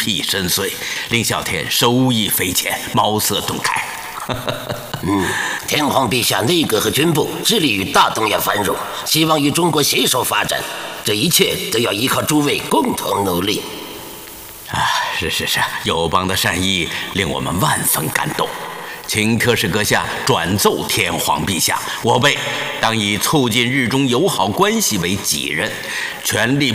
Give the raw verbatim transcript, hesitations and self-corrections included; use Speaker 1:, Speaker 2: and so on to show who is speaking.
Speaker 1: 辟深邃，令小天受益匪浅，茅塞顿开。
Speaker 2: 嗯，天皇陛下内阁和军部致力于大东亚繁荣，希望与中国携手发展，这一切都要依靠诸位共同努力。
Speaker 1: 啊，是是是，友邦的善意令我们万分感动，请特使阁下转奏天皇陛下，我辈当以促进日中友好关系为己任，全力